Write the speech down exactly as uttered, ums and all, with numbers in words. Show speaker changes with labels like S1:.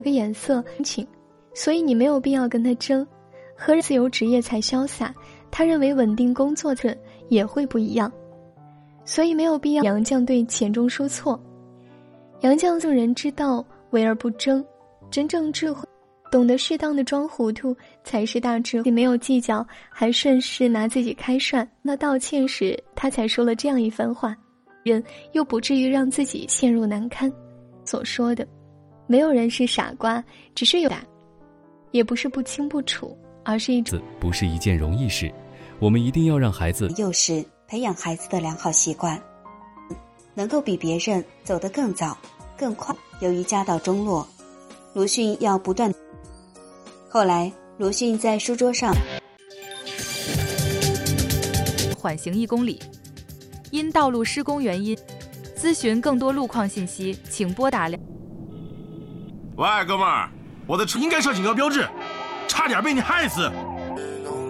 S1: 个颜色情，所以你没有必要跟他争。和自由职业才潇洒，他认为稳定工作的人也会不一样，所以没有必要杨绛对钱钟书错。杨绛做人之道，为而不争，真正智慧懂得适当的装糊涂才是大智慧。没有计较，还顺势拿自己开涮。那道歉时他才说了这样一番话，人又不至于让自己陷入难堪。所说的没有人是傻瓜，只是有打，也不是不清不楚，而是一种
S2: 不是一件容易事。我们一定要让孩子
S3: 幼时培养孩子的良好习惯，能够比别人走得更早更快。由于家道中落，鲁迅要不断。后来鲁迅在书桌上
S4: 缓行一公里，因道路施工原因，咨询更多路况信息请拨打。
S5: 喂，哥们儿，我的车应该设警告标志，差点被你害死。